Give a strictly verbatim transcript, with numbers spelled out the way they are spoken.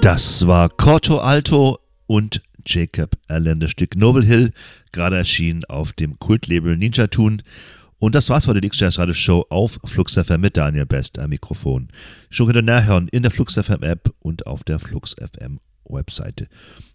Das war Corto Alto und Jacob Allen, das Stück Noble Hill, gerade erschienen auf dem Kultlabel Ninja Tune. Und das war's für die X-Jazz Radio Show auf Flux F M mit Daniel Best am Mikrofon. Schon wieder nachhören in der Flux F M App und auf der Flux F M Webseite.